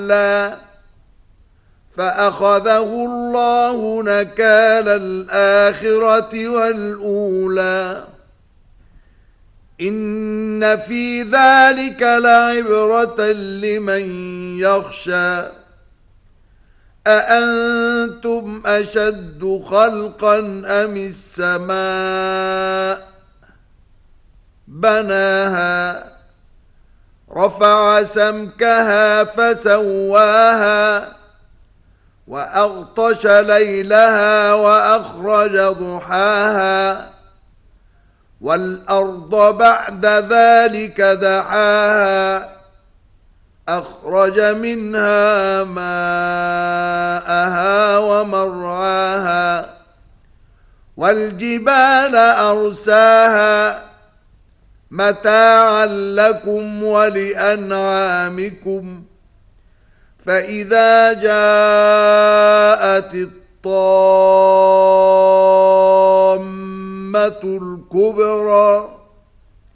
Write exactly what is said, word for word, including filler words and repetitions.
فأخذه الله نكال الآخرة والأولى إن في ذلك لعبرة لمن يخشى أأنتم أشد خلقا أم السماء بناها رفع سمكها فسواها وأغطش ليلها وأخرج ضحاها والأرض بعد ذلك دحاها أخرج منها ماءها ومرعاها والجبال أرساها متاعا لكم ولأنعامكم فإذا جاءت الطامة الكبرى